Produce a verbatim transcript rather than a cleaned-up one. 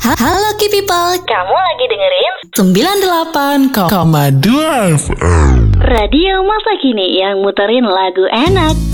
Halo Ki People, Kamu lagi dengerin sembilan puluh delapan koma dua F M Radio Masa Kini yang muterin lagu enak.